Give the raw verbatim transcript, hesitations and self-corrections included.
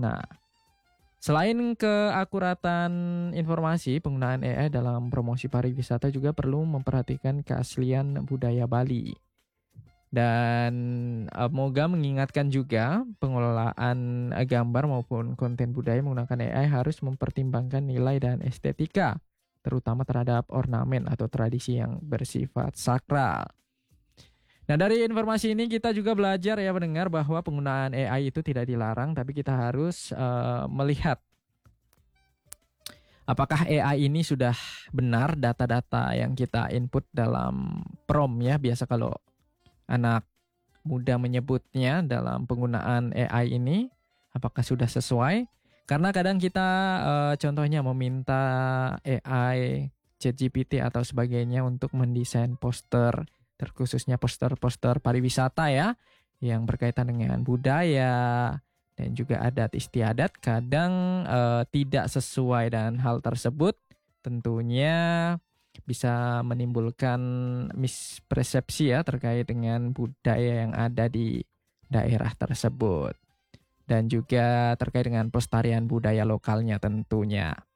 Nah, selain keakuratan informasi, penggunaan A I dalam promosi pariwisata juga perlu memperhatikan keaslian budaya Bali. Dan uh, Moga mengingatkan juga pengelolaan uh, gambar maupun konten budaya menggunakan A I harus mempertimbangkan nilai dan estetika, terutama terhadap ornamen atau tradisi yang bersifat sakral. Nah, dari informasi ini kita juga belajar ya pendengar bahwa penggunaan A I itu tidak dilarang, tapi kita harus uh, melihat apakah A I ini sudah benar data-data yang kita input dalam prompt ya. Biasa kalau anak muda menyebutnya dalam penggunaan A I ini, apakah sudah sesuai? Karena kadang kita uh, contohnya meminta A I, ChatGPT atau sebagainya untuk mendesain poster, terkhususnya poster-poster pariwisata ya, yang berkaitan dengan budaya dan juga adat istiadat, kadang uh, tidak sesuai, dan hal tersebut tentunya bisa menimbulkan mispersepsi ya terkait dengan budaya yang ada di daerah tersebut, dan juga terkait dengan pelestarian budaya lokalnya tentunya.